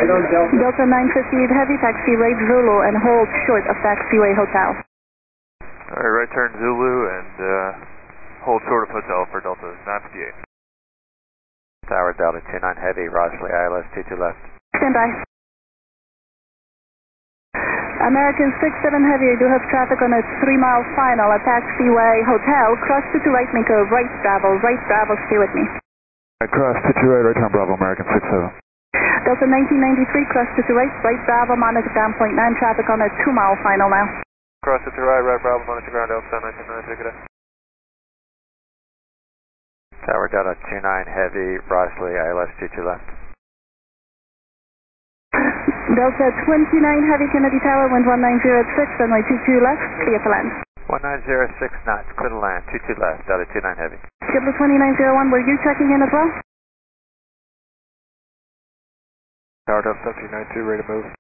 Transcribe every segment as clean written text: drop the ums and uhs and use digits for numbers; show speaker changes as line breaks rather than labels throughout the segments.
Delta 958 Heavy, taxi right Zulu and hold short of taxiway hotel.
Alright, right turn Zulu and hold short of hotel for Delta 958.
Tower Delta 29 Heavy, Rossley, ILS 22 left.
Stand by. American 67 Heavy, I do have traffic on a 3-mile final at taxiway hotel. Cross to right, make a right Bravo, stay with me.
Cross to right turn Bravo, American 67.
Delta 1993, cross to right Bravo, monitor ground point 9, traffic on a 2-mile final now.
Cross to right Bravo, monitor ground Delta 1993, take it out.
Tower Delta 29 Heavy, Rossley, ILS 22 left.
Delta 29 Heavy, Kennedy Tower, wind 1906, runway 22 left, clear for land.
1906 knots, clear to land, 22 left, Delta 29 Heavy.
Delta 2901, were you checking in as well?
Tower Delta 392, ready to move.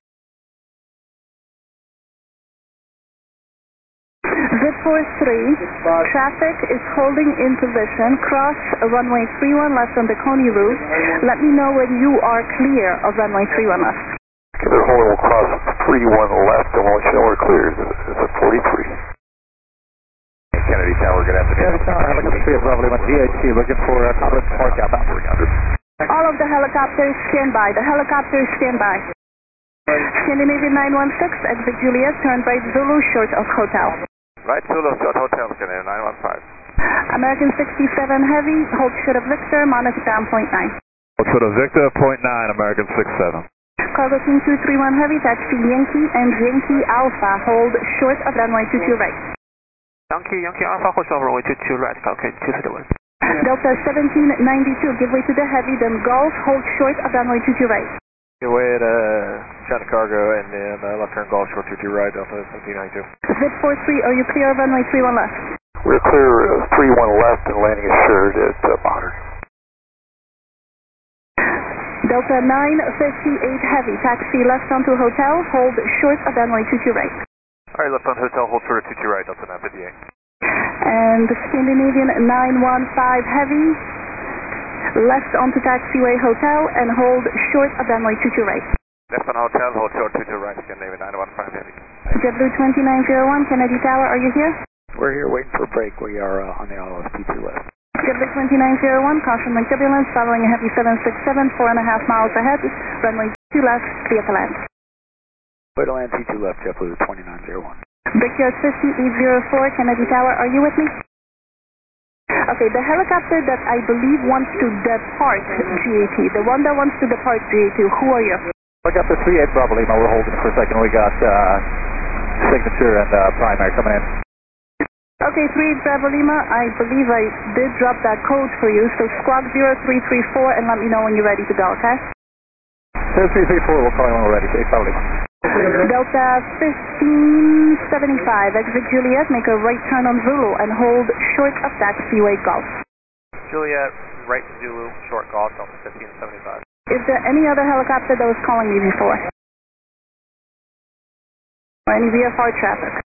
Zip 43, traffic is holding in position, cross runway 31 left on the Coney route. Let me know when you are clear of runway 31 left.
They're holding, we'll cross 31 left and we'll show we're clear. It's a 43.
Kennedy Tower, good afternoon.
Kennedy Tower, Helicopter 3 at Bravo Lima, DHC, looking for Congress Park outbound 300.
All of the helicopters stand by. The helicopters stand by. Scandinavian 916, exit Juliet, turn right Zulu, short of hotel.
Right Zulu, short hotel, Scandinavian 915.
American 67 Heavy, hold short of Victor, monitor ground point 9.
Hold short of Victor, point 9, American 67.
Cargo King 231 Heavy, taxi Yankee and Yankee Alpha, hold short of runway 22 right.
Yankee Alpha, hold short of runway 22 right, okay, 231.
Delta 1792, give way to the Heavy, then Golf, hold short of runway 22 right.
Give way at China Cargo and then left turn Golf short 22 right, Delta 1792.
Zip 43, are you clear of runway 31 left?
We're clear 31 left and landing assured at Modern.
Delta 958 Heavy, taxi left onto hotel, hold short of runway 22 right.
Alright, left on hotel, hold short of 22 right, Delta 958.
And the Scandinavian 915 Heavy, left onto taxiway hotel and hold short of runway 22 right.
Left on hotel, hold short 22 right, Scandinavian 915 Heavy.
JetBlue 2901, Kennedy Tower, are you here?
We're here waiting for a break. We are on the ILS 22 left.
JetBlue 2901, caution like turbulence, following a heavy 767, 4.5 miles ahead, runway 2 left, clear to land.
Clear to land, T2 left, JetBlue 2901.
Brickyard 5804, Kennedy Tower, are you with me? Okay, the helicopter that I believe wants to depart GAT, the one that wants to depart GAT, who are you?
Helicopter 38 Bravo Lima, we're holding for a second. We got signature and primary coming in.
Okay, 38 Bravo Lima, I believe I did drop that code for you, so squawk 0334 and let me know when you're ready to go, okay?
0334, we'll call you when we're ready. Okay, Bravo Lima.
Delta 1575, exit Juliet, make a right turn on Zulu and hold short of taxiway Golf.
Juliet, right Zulu, short Golf, Delta 1575.
Is there any other helicopter that was calling me before? Or any VFR traffic?